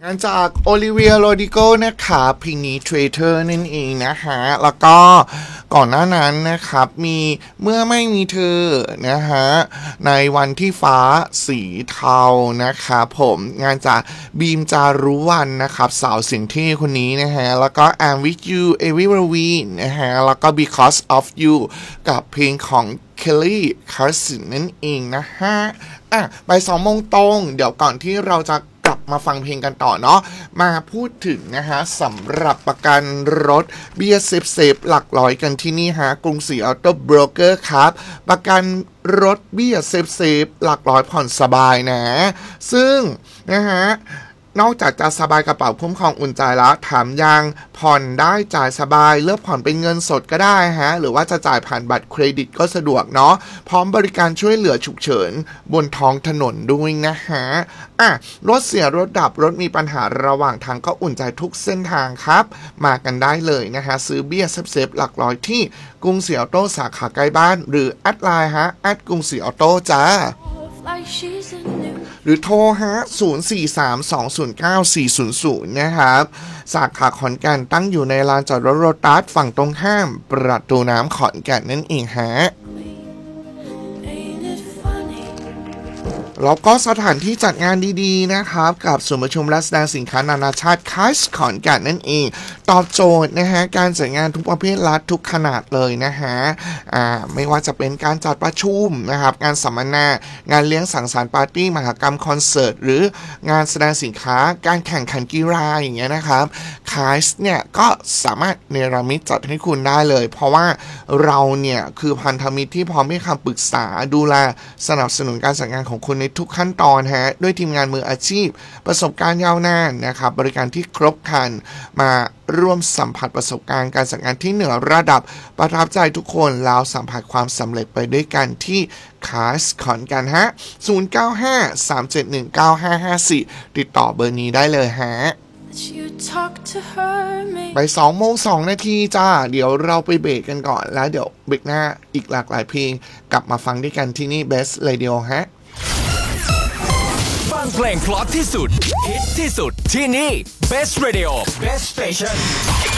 งานจากโอลิเวียโรดิโกนะครับเพลงนี้ Traitor นั่นเองนะฮะแล้วก็ก่อนหน้านั้นนะครับมีเมื่อไม่มีเธอนะฮะในวันที่ฟ้าสีเทานะครับผมงานจากบีมจารุวรรณนะครับสาวเสียงเท่คนนี้นะฮะแล้วก็ I'm with you Avril Lavigne นะฮะแล้วก็ Because of you กับเพลงของ Kelly Clarkson นั่นเองนะฮะไป2 โมงตรงเดี๋ยวก่อนที่เราจะกลับมาฟังเพลงกันต่อเนาะมาพูดถึงนะฮะสำหรับประกันรถเบี้ยเซฟหลักร้อยกันที่นี่ฮะกรุงศรีออโต้โบรกเกอร์ครับประกันรถเบี้ยเซฟหลักร้อยผ่อนสบายนะซึ่งนะฮะนอกจากจะสบายกระเป๋าคุ้มครองอุ่นใจแล้วถามยังผ่อนได้จ่ายสบายเลือกผ่อนเป็นเงินสดก็ได้ฮะหรือว่าจะจ่ายผ่านบัตรเครดิตก็สะดวกเนาะพร้อมบริการช่วยเหลือฉุกเฉินบนท้องถนนด้วยนะฮะรถเสียรถดับรถมีปัญหาระหว่างทางก็อุ่นใจทุกเส้นทางครับมากันได้เลยนะฮะซื้อเบี้ยเซฟหลักร้อยที่กรุงศรีออโต้สาขาใกล้บ้านหรือแอดไลน์ฮะแอดกรุงศรีออโต้จ้าหรือโทรฮะ0432094400นะครับสาขาขอนแก่นตั้งอยู่ในลานจอดรถโรตัสฝั่งตรงข้ามประตูน้ำขอนแก่นนั่นเองฮะแล้วก็สถานที่จัดงานดีๆนะครับกับศูนย์ประชุมและแสดงสินค้านานาชาติคาสขอนแก่นนั่นเองตอบโจทย์นะฮะการจัดงานทุกประเภทรัฐทุกขนาดเลยนะฮะไม่ว่าจะเป็นการจัดประชุมนะครับงานสัมมนางานเลี้ยงสังสรรค์ปาร์ตี้มหกรรมคอนเสิร์ตหรืองานแสดงสินค้าการแข่งขันกีฬาอย่างเงี้ยนะครับคาสเนี่ยก็สามารถเนรมิตจัดให้คุณได้เลยเพราะว่าเราเนี่ยคือพันธมิตรที่พร้อมให้คำปรึกษาดูแลสนับสนุนการจัดงานของคุณในทุกขั้นตอนฮะด้วยทีมงานมืออาชีพประสบการณ์ยาวนานนะครับบริการที่ครบครันมาร่วมสัมผัสประสบการณ์การจัดงานที่เหนือระดับประทับใจทุกคนแล้วสัมผัสความสำเร็จไปด้วยกันที่คาสขอนแก่นฮะ0953719554ติดต่อเบอร์นี้ได้เลยฮะไป2:02 จ้าเดี๋ยวเราไปเบรกกันก่อนแล้วเดี๋ยวเบรกหน้าอีกหลากหลายเพลงกลับมาฟังด้วยกันที่นี่ Best Radio ฮะฟังเพลงเพราะที่สุดฮิตที่สุดที่นี่ Best Radio Best Station